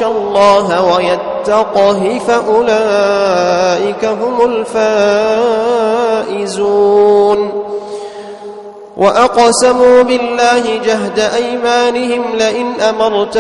يخشى الله ويتقه فأولئك هم الفائزون. وأقسموا بالله جهد أيمانهم لئن أمرتهم